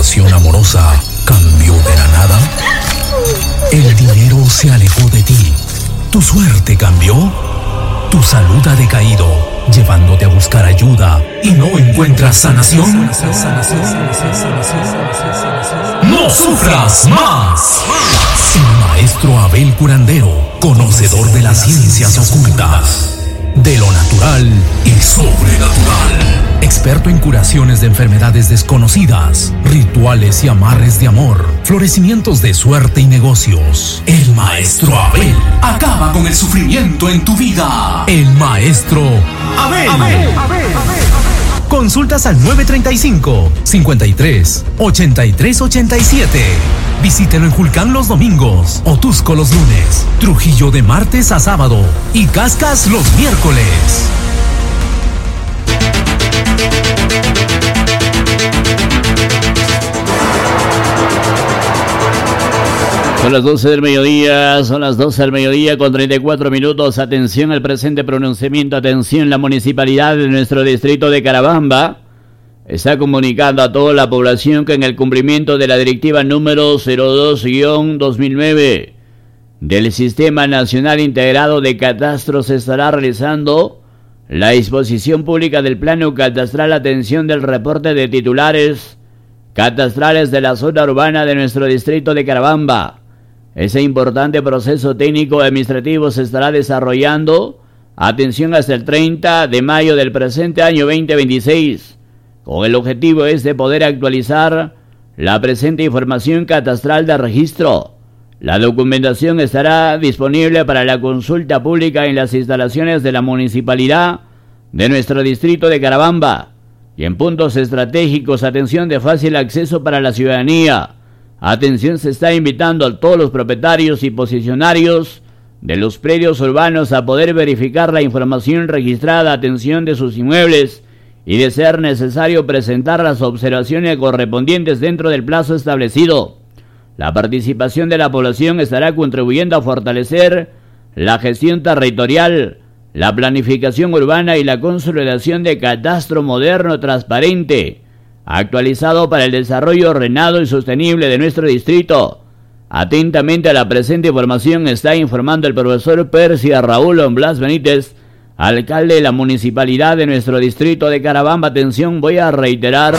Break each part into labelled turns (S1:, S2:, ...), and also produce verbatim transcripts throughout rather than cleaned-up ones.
S1: relación amorosa cambió de la nada? ¿El dinero se alejó de ti? ¿Tu suerte cambió? ¿Tu salud ha decaído, llevándote a buscar ayuda y no encuentras sanación? ¡No sufras más! El maestro Abel Curandero, conocedor de las ciencias ocultas, de lo natural y sobrenatural. Experto en curaciones de enfermedades desconocidas, rituales y amarres de amor, florecimientos de suerte y negocios. El maestro Abel acaba con el sufrimiento en tu vida. El maestro Abel. Abel, Abel, Abel. Consultas al nueve treinta y cinco, cincuenta y tres, ochenta y tres ochenta y siete. Visítelo en Julcán los domingos, Otusco los lunes, Trujillo de martes a sábado y Cascas los miércoles.
S2: Son las doce del mediodía, son las doce del mediodía con treinta y cuatro minutos. Atención al presente pronunciamiento, atención, la municipalidad de nuestro distrito de Carabamba está comunicando a toda la población que en el cumplimiento de la directiva número cero dos guión dos mil nueve del Sistema Nacional Integrado de Catastro se estará realizando la disposición pública del plano catastral, atención del reporte de titulares catastrales de la zona urbana de nuestro distrito de Carabamba. Ese importante proceso técnico administrativo se estará desarrollando, atención, hasta el treinta de mayo del presente año veinte veintiséis, con el objetivo es de poder actualizar la presente información catastral de registro. La documentación estará disponible para la consulta pública en las instalaciones de la municipalidad de nuestro distrito de Carabamba y en puntos estratégicos, atención, de fácil acceso para la ciudadanía. Atención, se está invitando a todos los propietarios y posicionarios de los predios urbanos a poder verificar la información registrada, atención, de sus inmuebles y, de ser necesario, presentar las observaciones correspondientes dentro del plazo establecido. La participación de la población estará contribuyendo a fortalecer la gestión territorial, la planificación urbana y la consolidación de catastro moderno, transparente, actualizado para el desarrollo ordenado y sostenible de nuestro distrito. Atentamente a la presente información está informando el profesor Persia Raúl Blas Benítez, alcalde de la municipalidad de nuestro distrito de Carabamba. Atención, voy a reiterar...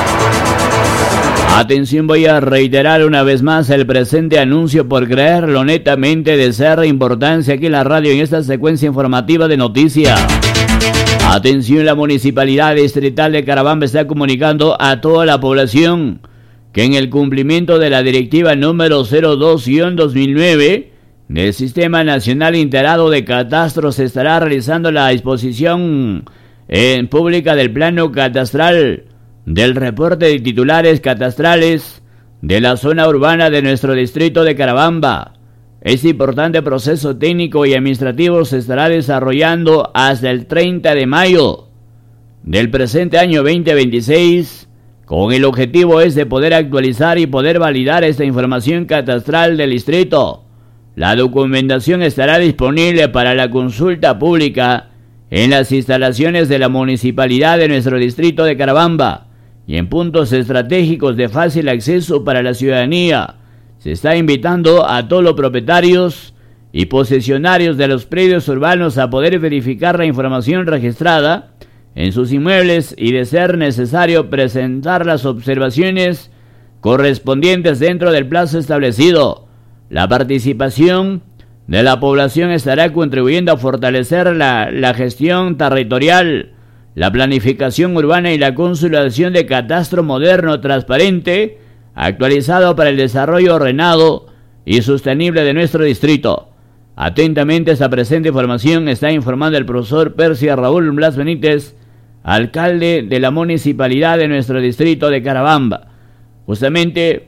S2: Atención, voy a reiterar una vez más el presente anuncio por creerlo netamente de ser importancia aquí en la radio en esta secuencia informativa de noticias. Atención, la municipalidad distrital de Carabamba está comunicando a toda la población que en el cumplimiento de la directiva número cero dos guión dos mil nueve del Sistema Nacional Integrado de Catastro se estará realizando la disposición en pública del plano catastral, del reporte de titulares catastrales de la zona urbana de nuestro distrito de Carabamba. Este importante proceso técnico y administrativo se estará desarrollando hasta el treinta de mayo del presente año veinte veintiséis, con el objetivo es de poder actualizar y poder validar esta información catastral del distrito. La documentación estará disponible para la consulta pública en las instalaciones de la municipalidad de nuestro distrito de Carabamba y en puntos estratégicos de fácil acceso para la ciudadanía. Se está invitando a todos los propietarios y posesionarios de los predios urbanos a poder verificar la información registrada en sus inmuebles y, de ser necesario, presentar las observaciones correspondientes dentro del plazo establecido. La participación de la población estará contribuyendo a fortalecer la, la gestión territorial, la planificación urbana y la consolidación de catastro moderno, transparente, actualizado para el desarrollo ordenado y sostenible de nuestro distrito. Atentamente, esta presente información está informando el profesor Persia Raúl Blas Benítez, alcalde de la municipalidad de nuestro distrito de Carabamba. Justamente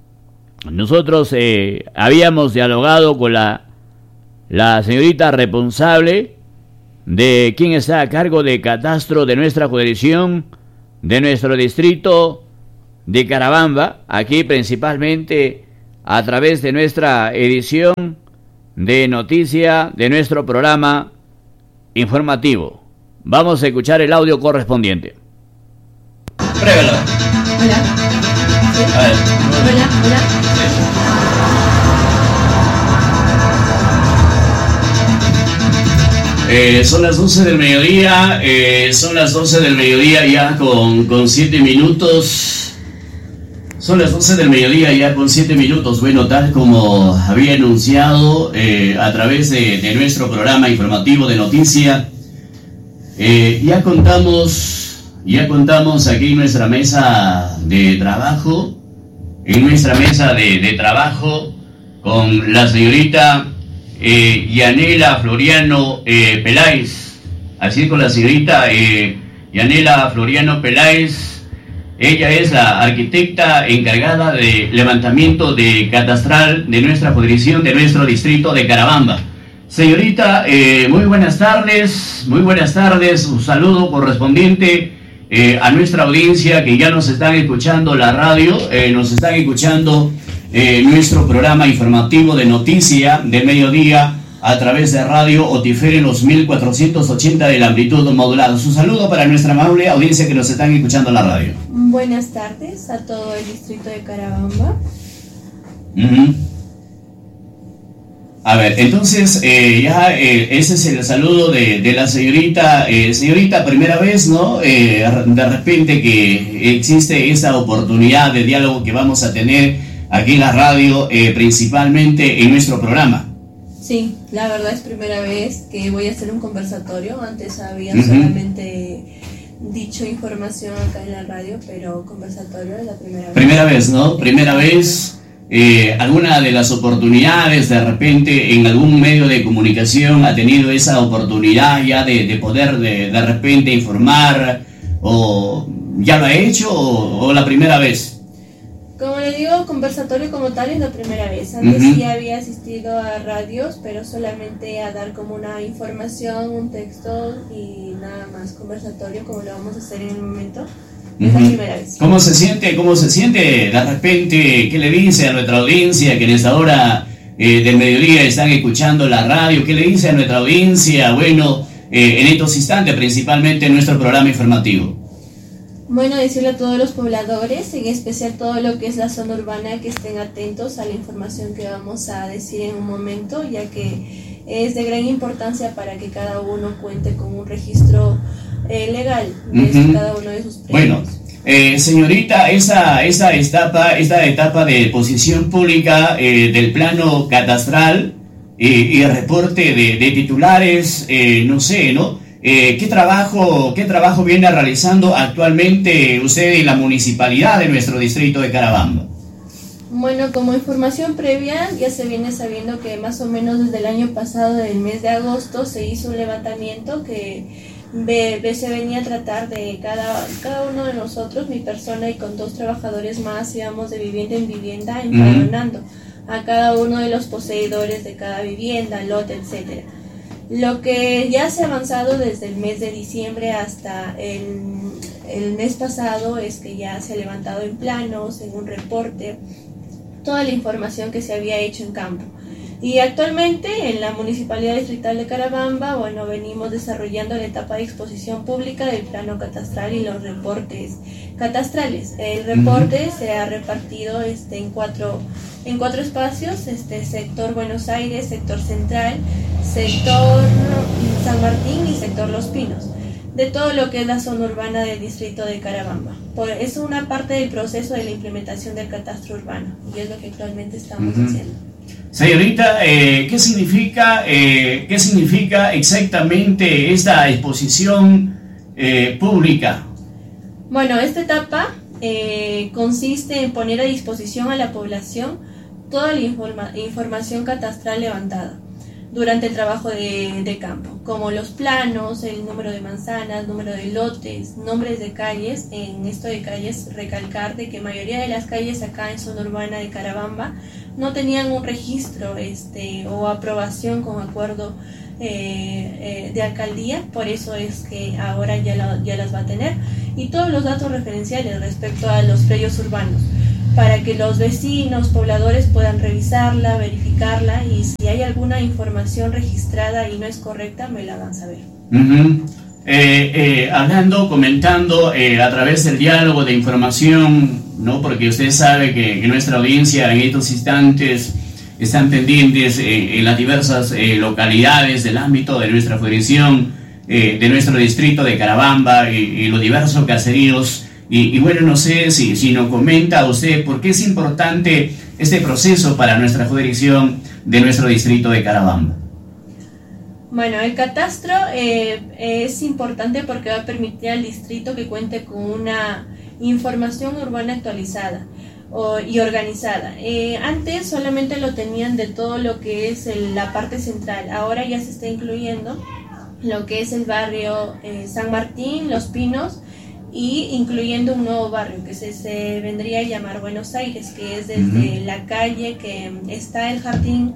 S2: nosotros eh, habíamos dialogado con la, la señorita responsable de quien está a cargo de catastro de nuestra jurisdicción, de nuestro distrito de Carabamba, aquí principalmente a través de nuestra edición de noticia de nuestro programa informativo. Vamos a escuchar el audio correspondiente.
S3: Pruébalo.
S4: Hola.
S3: A ver. Hola, hola.
S2: Eh, son las doce del mediodía, eh, son las doce del mediodía ya con, con siete minutos. Son las doce del mediodía ya con siete minutos. Bueno, tal como había anunciado eh, a través de, de nuestro programa informativo de noticia, eh, ya contamos, ya contamos aquí en nuestra mesa de trabajo, en nuestra mesa de, de trabajo con la señorita eh, Yanela Floriano eh, Peláez, así con la señorita eh, Yanela Floriano Peláez. Ella es la arquitecta encargada de levantamiento de catastral de nuestra jurisdicción, de nuestro distrito de Carabamba. Señorita, eh, muy buenas tardes, muy buenas tardes, un saludo correspondiente eh, a nuestra audiencia que ya nos están escuchando la radio, eh, nos están escuchando eh, nuestro programa informativo de noticia de mediodía a través de radio Otifere los mil cuatrocientos ochenta de la amplitud modulada. Un saludo para nuestra amable audiencia que nos están escuchando en la radio.
S3: Buenas tardes a todo el distrito de Carabamba.
S2: Uh-huh. A ver, entonces eh, ya eh, ese es el saludo de, de la señorita. Eh, señorita, primera vez, ¿no? Eh, de repente que existe esta oportunidad de diálogo que vamos a tener aquí en la radio, eh, principalmente en nuestro programa.
S3: Sí, la verdad es primera vez que voy a hacer un conversatorio. Antes había uh-huh. solamente dicho información acá en la radio, pero conversatorio es la primera vez.
S2: Primera vez, ¿no? Primera vez. Eh, ¿Alguna de las oportunidades de repente en algún medio de comunicación ha tenido esa oportunidad ya de, de poder de, de repente informar? ¿O ya lo ha hecho o, o la primera vez?
S3: Como le digo, conversatorio como tal es la primera vez. Antes uh-huh. sí había asistido a radios, pero solamente a dar como una información, un texto y nada más. Conversatorio como lo vamos a hacer en el momento. Uh-huh. Es la primera vez.
S2: ¿Cómo se siente? ¿Cómo se siente de repente? ¿Qué le dice a nuestra audiencia que en esta hora eh, del mediodía están escuchando la radio? ¿Qué le dice a nuestra audiencia? Bueno, eh, en estos instantes, principalmente en nuestro programa informativo.
S3: Bueno, decirle a todos los pobladores, en especial todo lo que es la zona urbana, que estén atentos a la información que vamos a decir en un momento, ya que es de gran importancia para que cada uno cuente con un registro eh, legal de uh-huh. cada uno de sus predios.
S2: Bueno, eh, señorita, esa, esa etapa, esta etapa de posición pública eh, del plano catastral eh, y el reporte de, de titulares, eh, no sé, ¿no? Eh, ¿qué trabajo, qué trabajo viene realizando actualmente usted en la municipalidad de nuestro distrito de Carabamba?
S3: Bueno, como información previa, ya se viene sabiendo que más o menos desde el año pasado, del mes de agosto, se hizo un levantamiento que be, be, se venía a tratar de cada, cada uno de nosotros, mi persona y con dos trabajadores más, íbamos de vivienda en vivienda empadronando uh-huh. a cada uno de los poseedores de cada vivienda, lote, etcétera. Lo que ya se ha avanzado desde el mes de diciembre hasta el, el mes pasado es que ya se ha levantado en planos, en un reporte, toda la información que se había hecho en campo. Y actualmente en la Municipalidad Distrital de Carabamba, bueno, venimos desarrollando la etapa de exposición pública del plano catastral y los reportes catastrales. El reporte uh-huh. se ha repartido este, en cuatro en cuatro espacios, este sector Buenos Aires, sector Central, sector San Martín y sector Los Pinos, de todo lo que es la zona urbana del distrito de Carabamba. Por, es una parte del proceso de la implementación del catastro urbano y es lo que actualmente estamos uh-huh. haciendo.
S2: Señorita, eh, ¿qué significa, eh, qué significa exactamente esta exposición eh, pública?
S3: Bueno, esta etapa eh, consiste en poner a disposición a la población toda la informa- información catastral levantada durante el trabajo de, de campo, como los planos, el número de manzanas, número de lotes, nombres de calles. En esto de calles, recalcar de que mayoría de las calles acá en zona urbana de Carabamba no tenían un registro este, o aprobación con acuerdo eh, eh, de alcaldía, por eso es que ahora ya, la, ya las va a tener, y todos los datos referenciales respecto a los predios urbanos, para que los vecinos, pobladores puedan revisarla, verificarla, y si hay alguna información registrada y no es correcta, me la hagan saber.
S2: Uh-huh. eh, eh, hablando, comentando eh, a través del diálogo de información, ¿no? Porque usted sabe que, que nuestra audiencia en estos instantes están pendientes eh, en las diversas eh, localidades del ámbito de nuestra federación, eh, de nuestro distrito de Carabamba y, y los diversos caseríos. Y, y bueno, no sé si, si nos comenta usted por qué es importante este proceso para nuestra federación de nuestro distrito de Carabamba.
S3: Bueno, el catastro eh, es importante porque va a permitir al distrito que cuente con una información urbana actualizada o, y organizada. Eh, antes solamente lo tenían de todo lo que es el, la parte central, ahora ya se está incluyendo lo que es el barrio eh, San Martín, Los Pinos, y incluyendo un nuevo barrio que se, se vendría a llamar Buenos Aires, que es desde uh-huh. la calle que está el jardín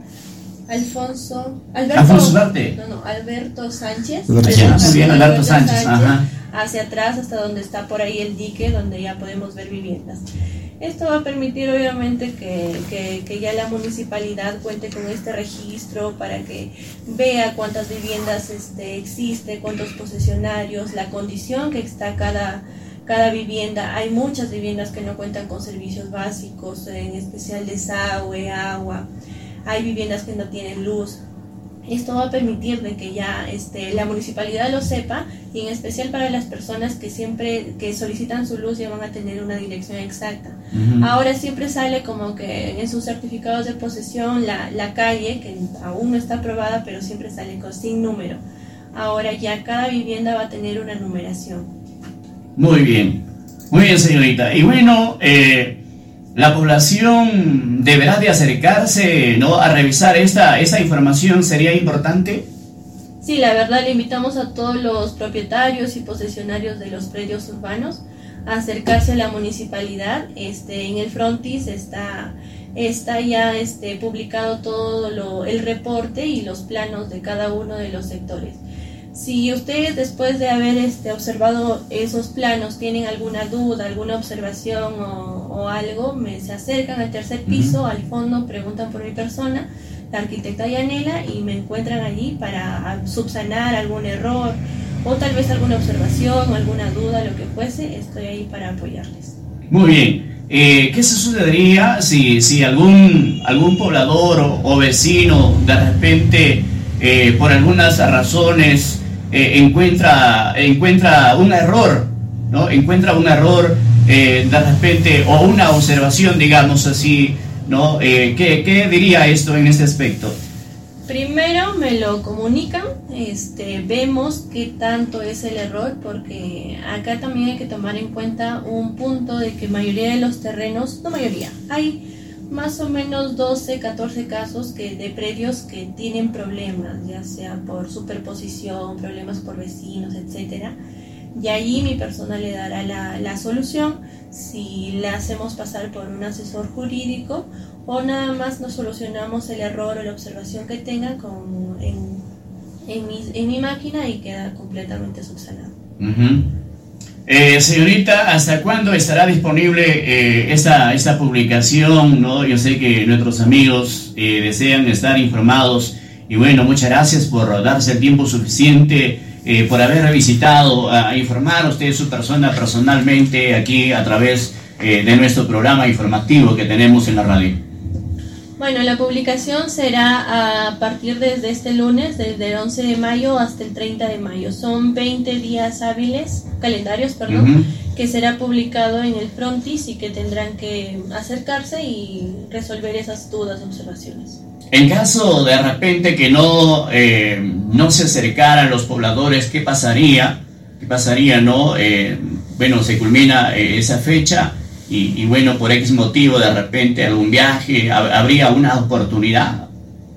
S3: Alfonso Alberto,
S2: Alfonso Duarte.
S3: No, no, Alberto Sánchez,
S2: Alberto, ya, muy bien, Alberto Sánchez, Sánchez ajá.
S3: hacia atrás hasta donde está por ahí el dique, donde ya podemos ver viviendas. Esto va a permitir obviamente que, que, que ya la municipalidad cuente con este registro para que vea cuántas viviendas este, existe, cuántos posesionarios, la condición que está cada, cada vivienda. Hay muchas viviendas que no cuentan con servicios básicos, en especial desagüe, agua. Hay viviendas que no tienen luz. Esto va a permitir de que ya este, la municipalidad lo sepa, y en especial para las personas que siempre que solicitan su luz ya van a tener una dirección exacta. Uh-huh. Ahora siempre sale como que en sus certificados de posesión la, la calle, que aún no está aprobada, pero siempre sale con, sin número. Ahora ya cada vivienda va a tener una numeración.
S2: Muy bien, muy bien, señorita. Y bueno, eh, la población deberá de acercarse, ¿no?, a revisar esta, esta información. ¿Sería importante?
S3: Sí, la verdad le invitamos a todos los propietarios y posesionarios de los predios urbanos a acercarse a la municipalidad. Este, en el frontis está, está ya este, publicado todo lo, el reporte y los planos de cada uno de los sectores. Si ustedes, después de haber este, observado esos planos, tienen alguna duda, alguna observación o, o algo, me, se acercan al tercer piso, uh-huh. al fondo, preguntan por mi persona, la arquitecta Yanela, y me encuentran allí para subsanar algún error o tal vez alguna observación o alguna duda, lo que fuese. Estoy ahí para apoyarles.
S2: Muy bien. Eh, ¿Qué se sucedería si, si algún, algún poblador o, o vecino de repente, eh, por algunas razones, Eh, encuentra encuentra un error, ¿no? Encuentra un error eh, de repente, o una observación, digamos así, ¿no? Eh, ¿qué, ¿Qué diría esto en este aspecto?
S3: Primero me lo comunican, este, vemos qué tanto es el error, porque acá también hay que tomar en cuenta un punto de que mayoría de los terrenos, no mayoría, hay más o menos doce, catorce casos que, de predios que tienen problemas, ya sea por superposición, problemas por vecinos, etcétera. Y allí mi persona le dará la, la solución, si le hacemos pasar por un asesor jurídico o nada más nos solucionamos el error o la observación que tengan con, en, en, mi, en mi máquina, y queda completamente subsanado.
S2: Uh-huh. Eh, señorita, ¿hasta cuándo estará disponible eh, esta, esta publicación, ¿no? Yo sé que nuestros amigos eh, desean estar informados, y bueno, muchas gracias por darse el tiempo suficiente, eh, por haber visitado a, a informar a usted, su persona, personalmente, aquí a través eh, de nuestro programa informativo que tenemos en la radio.
S3: Bueno, la publicación será a partir desde este lunes, desde el once de mayo hasta el treinta de mayo. Son veinte días hábiles, calendarios, perdón, uh-huh. que será publicado en el frontis y que tendrán que acercarse y resolver esas dudas, observaciones.
S2: En caso de repente que no, eh, no se acercaran los pobladores, ¿qué pasaría? ¿Qué pasaría, no? Eh, bueno, se culmina eh, esa fecha. Y, y bueno, por X motivo, de repente algún viaje, ¿habría una oportunidad?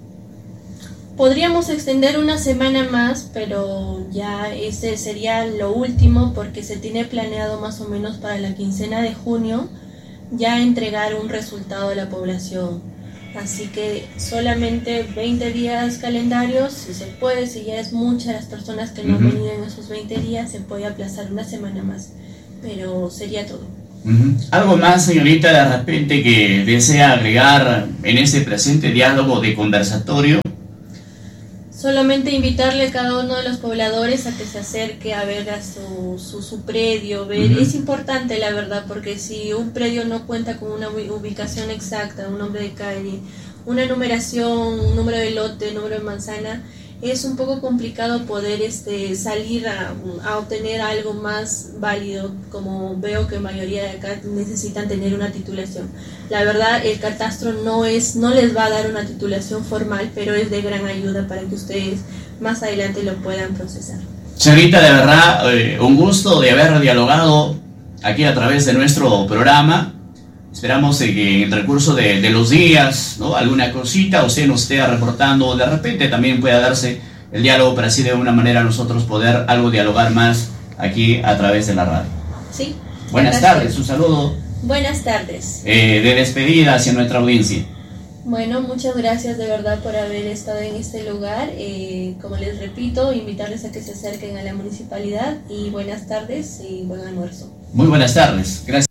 S3: Podríamos extender una semana más, pero ya ese sería lo último, porque se tiene planeado más o menos para la quincena de junio ya entregar un resultado a la población. Así que solamente veinte días calendarios, si se puede, si ya es muchas las personas que no uh-huh. han venido en esos veinte días, se puede aplazar una semana más, pero sería todo.
S2: Uh-huh. ¿Algo más, señorita, de repente que desea agregar en este presente diálogo de conversatorio?
S3: Solamente invitarle a cada uno de los pobladores a que se acerque a ver a su, su, su predio. Ver. Uh-huh. Es importante, la verdad, porque si un predio no cuenta con una ubicación exacta, un nombre de calle, una numeración, un número de lote, número de manzana, es un poco complicado poder este, salir a, a obtener algo más válido, como veo que mayoría de acá necesitan tener una titulación. La verdad, el catastro no es, no les va a dar una titulación formal, pero es de gran ayuda para que ustedes más adelante lo puedan procesar.
S4: Señorita, de verdad, eh, un gusto de haber dialogado aquí a través de nuestro programa. Esperamos eh, que en el recurso de, de los días, ¿no?, alguna cosita usted nos esté reportando, de repente también pueda darse el diálogo para así de una manera nosotros poder algo dialogar más aquí a través de la radio.
S3: Sí.
S4: Buenas tardes, un saludo.
S3: Buenas tardes.
S4: Eh, de despedida hacia nuestra audiencia.
S3: Bueno, muchas gracias de verdad por haber estado en este lugar. Eh, como les repito, invitarles a que se acerquen a la municipalidad y buenas tardes y buen almuerzo.
S4: Muy buenas tardes, gracias.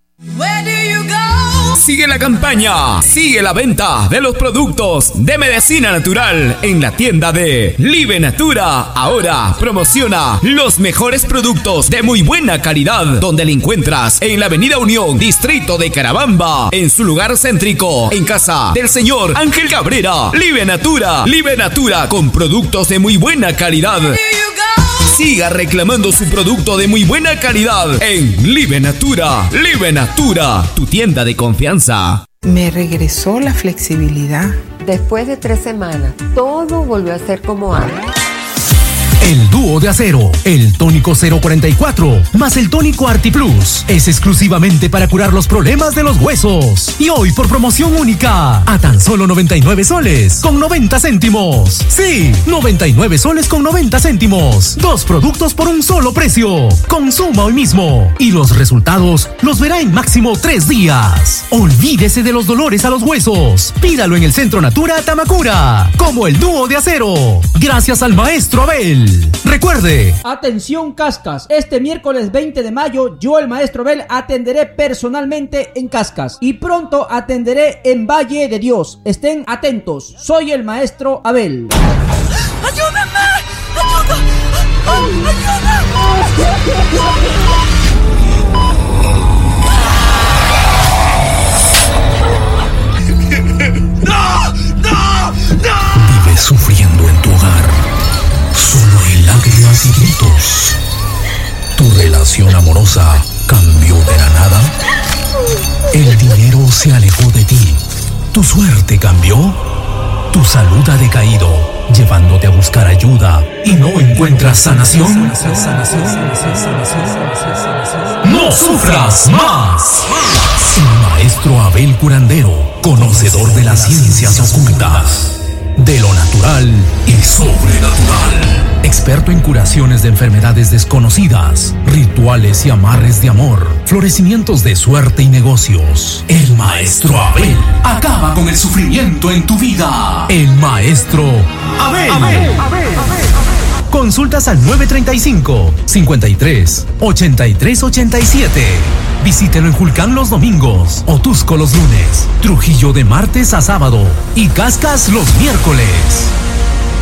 S1: Sigue la campaña, sigue la venta de los productos de medicina natural en la tienda de Live Natura. Ahora promociona los mejores productos de muy buena calidad, donde le encuentras en la Avenida Unión, distrito de Carabamba, en su lugar céntrico, en casa del señor Ángel Cabrera. Live Natura, Live Natura con productos de muy buena calidad. Siga reclamando su producto de muy buena calidad en Live Natura. Live Natura, tu tienda de confianza.
S5: Me regresó la flexibilidad.
S6: Después de tres semanas, todo volvió a ser como antes.
S1: El dúo de acero, el tónico cero cuarenta y cuatro, más el tónico ArtiPlus, es exclusivamente para curar los problemas de los huesos. Y hoy por promoción única, a tan solo noventa y nueve soles con noventa céntimos. Sí, noventa y nueve soles con noventa céntimos. Dos productos por un solo precio. Consuma hoy mismo y los resultados los verá en máximo tres días. Olvídese de los dolores a los huesos. Pídalo en el Centro Natura Tamacura, como el dúo de acero. Gracias al maestro Abel. Recuerde.
S7: Atención Cascas, este miércoles veinte de mayo yo, el maestro Abel, atenderé personalmente en Cascas y pronto atenderé en Valle de Dios. Estén atentos, soy el maestro Abel.
S8: ¡Ayúdame! ¡Ayuda! ¡Ayuda! ¡No! ¡No! ¡No!
S1: Vives sufriendo en tu hogar, solo en lágrimas y gritos. ¿Tu relación amorosa cambió de la nada? ¿El dinero se alejó de ti? ¿Tu suerte cambió? ¿Tu salud ha decaído, llevándote a buscar ayuda y no encuentras sanación? ¡No sufras más! El maestro Abel Curandero, conocedor de las ciencias ocultas, de lo natural y sobrenatural. Experto en curaciones de enfermedades desconocidas, rituales y amarres de amor, florecimientos de suerte y negocios. El maestro Abel acaba con el sufrimiento en tu vida. El maestro Abel. Abel, Abel, Abel. Consultas al nueve treinta y cinco, cincuenta y tres, ochenta y tres ochenta y siete. Visítelo en Julcán los domingos, Otusco los lunes, Trujillo de martes a sábado y Cascas los miércoles.